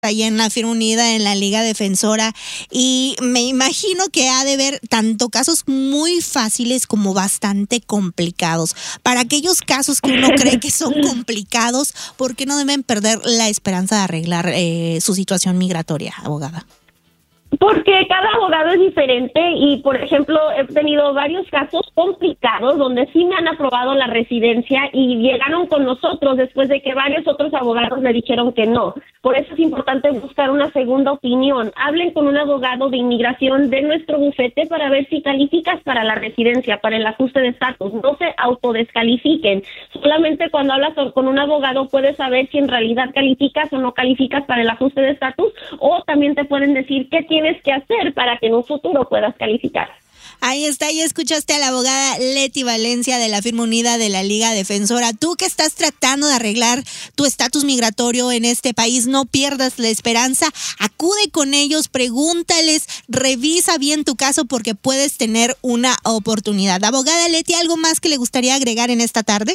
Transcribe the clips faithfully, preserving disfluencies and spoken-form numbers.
ahí en la Firma Unida, en la Liga Defensora, y me imagino que ha de haber tanto casos muy fáciles como bastante complicados. Para aquellos casos que uno cree que son complicados, ¿por qué no deben perder la esperanza de arreglar eh, su situación migratoria, abogada? Porque cada abogado es diferente y, por ejemplo, he tenido varios casos complicados donde sí me han aprobado la residencia y llegaron con nosotros después de que varios otros abogados me dijeron que no. Por eso es importante buscar una segunda opinión. Hablen con un abogado de inmigración de nuestro bufete para ver si calificas para la residencia, para el ajuste de estatus. No se autodescalifiquen. Solamente cuando hablas con un abogado puedes saber si en realidad calificas o no calificas para el ajuste de estatus, o también te pueden decir qué tienes que hacer para que en un futuro puedas calificar. Ahí está, ya escuchaste a la abogada Leti Valencia de la Firma Unida de la Liga Defensora. Tú que estás tratando de arreglar tu estatus migratorio en este país, no pierdas la esperanza, acude con ellos, pregúntales, revisa bien tu caso porque puedes tener una oportunidad. Abogada Leti, ¿algo más que le gustaría agregar en esta tarde?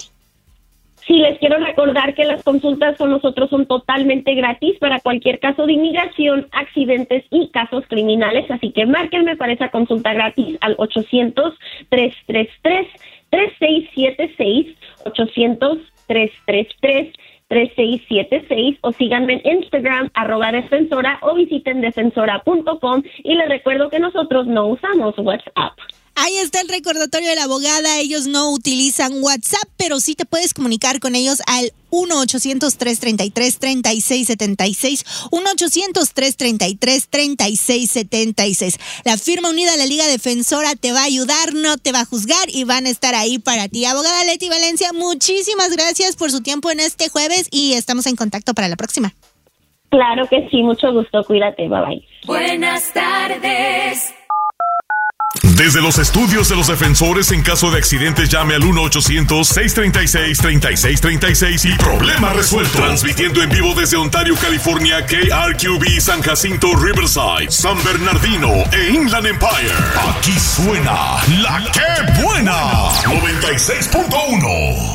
Sí, les quiero recordar que las consultas con nosotros son totalmente gratis para cualquier caso de inmigración, accidentes y casos criminales, así que márquenme para esa consulta gratis al ochocientos, trescientos treinta y tres, treinta y seis setenta y seis, ochocientos, trescientos treinta y tres, treinta y seis setenta y seis, o síganme en Instagram, arroba defensora, o visiten defensora punto com, y les recuerdo que nosotros no usamos WhatsApp. Ahí está el recordatorio de la abogada. Ellos no utilizan WhatsApp, pero sí te puedes comunicar con ellos al uno ochocientos, trescientos treinta y tres, treinta y seis setenta y seis, uno ochocientos, trescientos treinta y tres, treinta y seis setenta y seis. La Firma Unida de la Liga Defensora te va a ayudar, no te va a juzgar y van a estar ahí para ti. Abogada Leti Valencia, muchísimas gracias por su tiempo en este jueves y estamos en contacto para la próxima. Claro que sí, mucho gusto, cuídate, bye bye. Buenas tardes. Desde los estudios de los defensores, en caso de accidentes, llame al uno ochocientos, seiscientos treinta y seis, treinta y seis treinta y seis y problema resuelto. Transmitiendo en vivo desde Ontario, California, K R Q B, San Jacinto, Riverside, San Bernardino e Inland Empire. Aquí suena la que buena. noventa y seis punto uno.